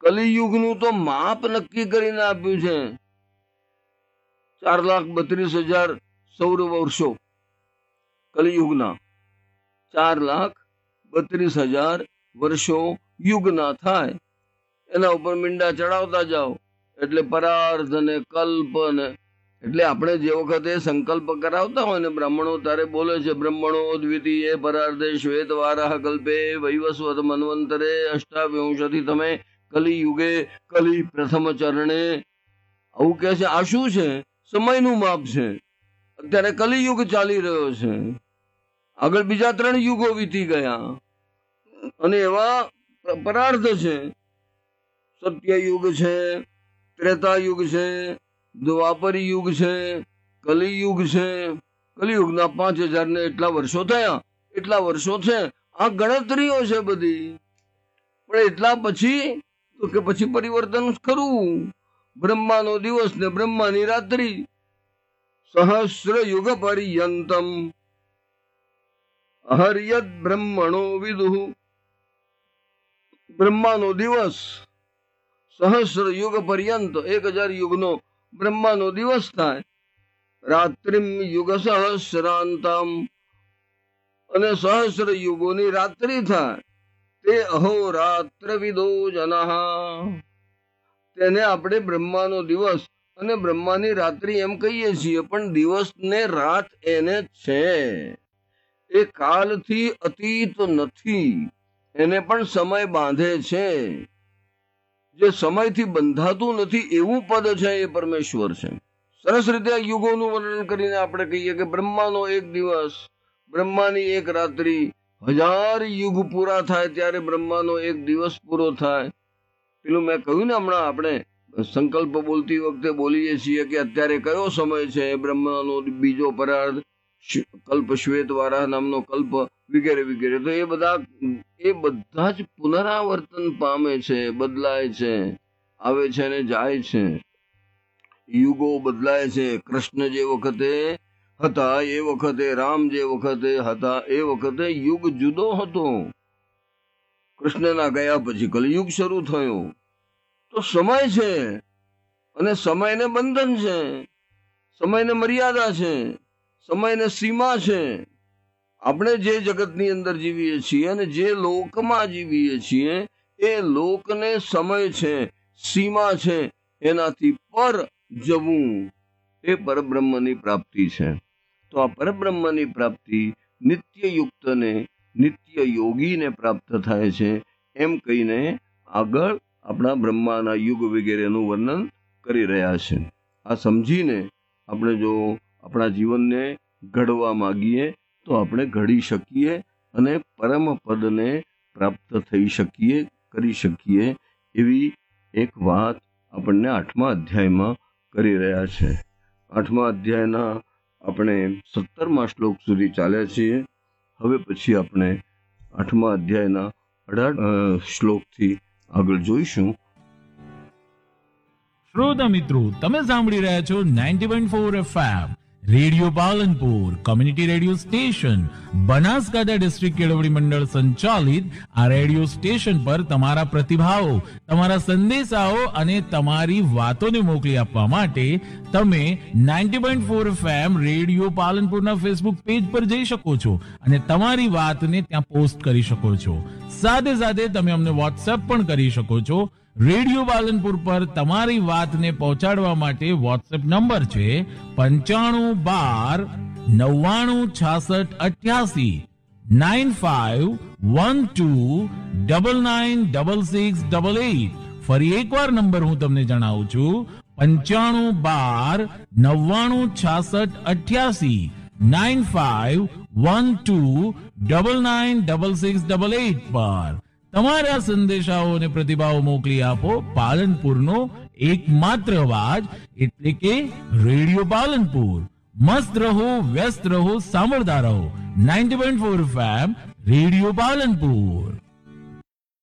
કલિયુગનું તો માપ નક્કી કરીને આપ્યું છે. 4,32,000 સૌર વર્ષો કલિયુગના. 4,32,000 વર્ષો યુગના થાય. એના ઉપર મીંડા ચડાવતા જાઓ એટલે પરાર્ધ ને કલ્પ ને, એટલે આપણે જે વખતે સંકલ્પ કરાવતા હોય ને બ્રાહ્મણો તારે બોલે છે, બ્રહ્મણો દ્વિતીય પરાર્ધે શ્વેત વારાહ કલ્પે વૈવસ્વત મન્વંતરે અષ્ટાવિંશતિ તમે કલિયુગે કલિ પ્રથમ ચરણે, આવું કે છે. આ શું છે? સમયનું માપ છે. અત્યારે કલિયુગ ચાલી રહ્યો છે. આગળ બીજા 3 યુગો વીતી ગયા અને એવા પરાર્ધ છે. સત્યયુગ છે, ત્રેતાયુગ છે, દ્વાપર યુગ છે, કલિયુગ છે. કલિયુગના 5,000 ને એટલા વર્ષો થયા, એટલા વર્ષો છે. આ ગણતરીઓ છે બધી. પણ એટલા પછી તો કે પછી પરિવર્તન ખરું. બ્રહ્માનો દિવસ ને બ્રહ્માની રાત્રિ. સહસ્ર યુગ પર્યંતમ અહર્યદ બ્રહ્મણો વિદુઃ. બ્રહ્માનો દિવસ સહસ્ર યુગ પર્યંત 1,000 યુગનો બ્રહ્માનો દિવસ થાય. રાત્રિમ યુગ સહસ્રાંતમ, અને સહસ્ર યુગોની રાત્રિ થાય. તે અહોરાત્ર વિદો જનઃ. તેને આપણે બ્રહ્માનો દિવસ અને બ્રહ્માની રાત્રિ એમ કહીએ છીએ, પણ દિવસ ને રાત એને છે. એ કાલથી અતીત નથી. એને પણ સમય બાંધે છે. જે સમયથી બંધાતું નથી એવું પદ છે એ પરમેશ્વર છે. સરસ રીતે યુગોનું વર્ણન કરીને આપણે કહીએ કે બ્રહ્માનો એક દિવસ, બ્રહ્માની એક રાત્રિ, 1000 યુગ પૂરા થાય ત્યારે બ્રહ્માનો એક દિવસ પૂરો થાય. પેલું મેં કહ્યું ને હમણાં, આપણે સંકલ્પ બોલતી વખતે બોલીએ છીએ કે અત્યારે કયો સમય છે. બ્રહ્માનો બીજો પરાર્ધ, કલ્પ શ્વેત વારાહ નામનો કલ્પ વગેરે વગેરે. તો એ બધા જ પુનરાવર્તન પામે છે, બદલાય છે, આવે છે ને જાય છે. યુગો બદલાય છે. કૃષ્ણ જે વખતે હતા એ વખતે, રામ જે વખતે હતા એ વખતે યુગ જુદો હતો. કૃષ્ણના ગયા પછી કલિયુગ શરૂ થયો. તો સમય છે, અને સમયને બંધન છે, સમયને મર્યાદા છે, સમયને સીમા છે. આપણે જે જગતની અંદર જીવીએ છીએ અને જે લોકમાં જીવીએ છીએ એ લોકને સમય છે, સીમા છે. એનાથી પર જવું એ પરબ્રહ્મની પ્રાપ્તિ છે. તો આ પરબ્રહ્મની પ્રાપ્તિ નિત્યયુક્તને, નિત્ય યોગીને પ્રાપ્ત થાય છે. એમ કહીને આગળ આપણા બ્રહ્માના યુગ વગેરેનું વર્ણન કરી રહ્યા છે. આ સમજીને આપણે જો આપણા જીવનને ઘડવા માંગીએ તો આપણે ઘડી શકીએ અને પરમ પદને પ્રાપ્ત થઈ શકીએ, કરી શકીએ. એવી એક વાત આપણને 8મા અધ્યાયમાં કરી રહ્યા છે. 8મા અધ્યાયના આપણે 17મા શ્લોક સુધી ચાલ્યા છીએ. હવે પછી આપણે 8મા અધ્યાયના 18 શ્લોકથી આગળ જોઈશું. શ્રોતા મિત્રો, તમે સાંભળી રહ્યા છો 90.4 FM radio Palanpur community radio station, Banaskantha district કેળવણી મંડળ સંચાલિત આ રેડિયો સ્ટેશન પર તમારા પ્રતિભાવો, તમારા સંદેશાઓ અને તમારી વાતોને મોકલી આપવા માટે તમે 90.4 FM રેડિયો પાલનપુરના ફેસબુક પેજ પર જઈ શકો છો અને તમારી વાતને ત્યાં પોસ્ટ કરી શકો છો. સાથે સાથે તમે અમને વોટ્સએપ પણ કરી શકો છો. રેડિયો પાલનપુર પર તમારી વાતને પહોંચાડવા માટે વોટ્સએપ નંબર છે 9592996688 9512996688. ફરી એકવાર નંબર હું તમને જણાવું છું 9512996688 9512996688 પર તમારા સંદેશાઓ અને પ્રતિભાવો મોકલી આપો. પાલનપુરનો એકમાત્ર અવાજ એટલે કે રેડિયો પાલનપુર. મસ્ત રહો, વ્યસ્ત રહો, સાંભળતા રહો 90.4 FM રેડિયો પાલનપુર.